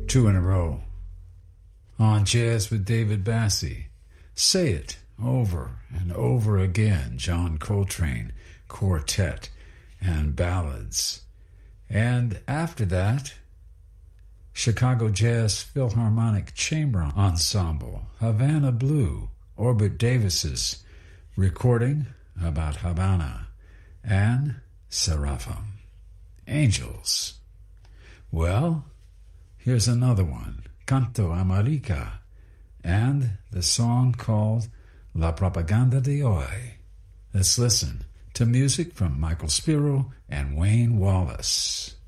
Two in a row. On Jazz with David Bassie. Say It Over and Over Again, John Coltrane Quartet and Ballads. And after that, Chicago Jazz Philharmonic Chamber Ensemble, Havana Blue, Orbit Davis's recording about Havana, and Seraphim, Angels. Well, here's another one, Canto Amarica, and the song called La Propaganda de Hoy. Let's listen to music from Michael Spiro and Wayne Wallace.